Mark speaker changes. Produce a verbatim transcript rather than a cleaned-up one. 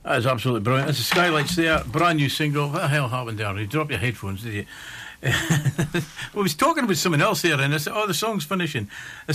Speaker 1: That is absolutely brilliant. This is Skylights there, brand new single. What the hell happened there? You dropped your headphones, did you? We was talking about someone else there, and I said, oh, the song's finishing.